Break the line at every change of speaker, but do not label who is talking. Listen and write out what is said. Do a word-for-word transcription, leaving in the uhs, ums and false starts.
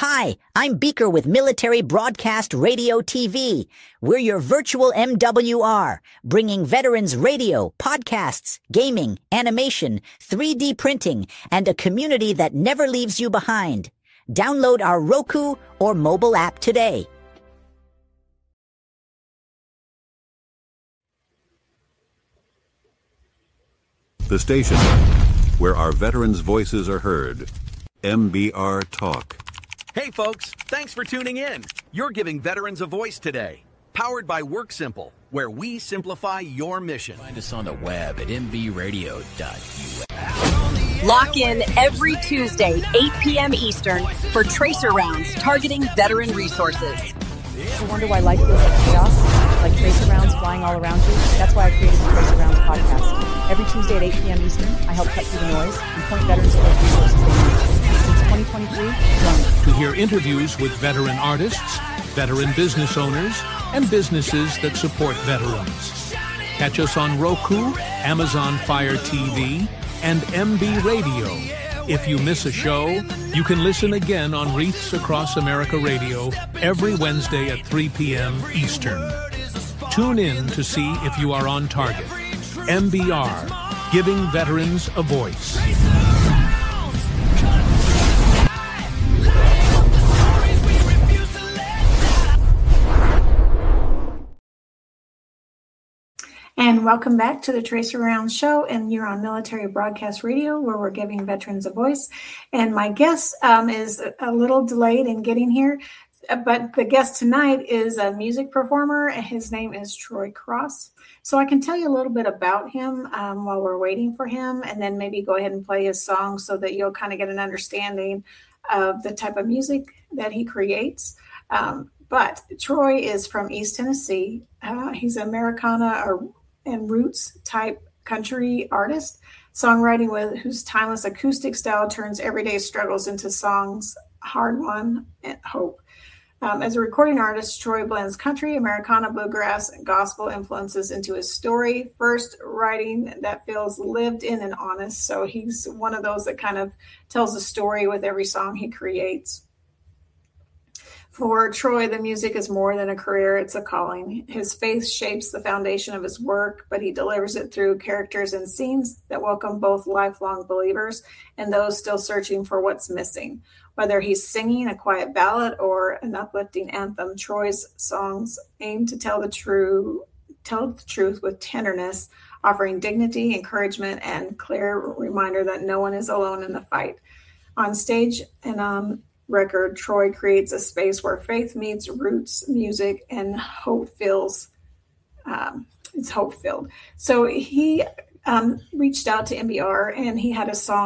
Hi, I'm Beaker with Military Broadcast Radio T V. We're your virtual M W R, bringing veterans radio, podcasts, gaming, animation, three D printing, and a community that never leaves you behind. Download our Roku or mobile app today.
The station where our veterans' voices are heard. M B R Talk.
Hey folks, thanks for tuning in. You're giving veterans a voice today. Powered by WorkSimple, where we simplify your mission.
Find us on the web at m b radio dot u s.
Lock in every Tuesday, eight p.m. Eastern, for Tracer Rounds targeting veteran resources.
I wonder why life feels like chaos, like tracer rounds flying all around you. That's why I created the Tracer Rounds podcast. Every Tuesday at eight p.m. Eastern, I help cut through the noise and point veterans to those resources they need. Since twenty twenty-three, join
to hear interviews with veteran artists, veteran business owners, and businesses that support veterans. Catch us on Roku, Amazon Fire T V, and M B Radio. If you miss a show, you can listen again on Wreaths Across America Radio every Wednesday at three p.m. Eastern. Tune in to see if you are on target. M B R, giving veterans a voice.
And welcome back to the Tracer Rounds show, and you're on Military Broadcast Radio, where we're giving veterans a voice. And my guest um, is a little delayed in getting here, but the guest tonight is a music performer. His name is Troy Cross. So I can tell you a little bit about him um, while we're waiting for him, and then maybe go ahead and play his song so that you'll kind of get an understanding of the type of music that he creates. Um, but Troy is from East Tennessee. Uh, he's an Americana or and roots type country artist, songwriting with whose timeless acoustic style turns everyday struggles into songs, hard won, and hope. Um, as a recording artist, Troy blends country, Americana, bluegrass, and gospel influences into his story. First, writing that feels lived in and honest. So he's one of those that kind of tells a story with every song he creates. For Troy, the music is more than a career, it's a calling. His faith shapes the foundation of his work, but he delivers it through characters and scenes that welcome both lifelong believers and those still searching for what's missing. Whether he's singing a quiet ballad or an uplifting anthem, Troy's songs aim to tell the true, tell the truth with tenderness, offering dignity, encouragement, and clear reminder that no one is alone in the fight. On stage and on record, Troy creates a space where faith meets roots, music, and hope feels um, it's hope filled. So he um, reached out to M B R, and he had a song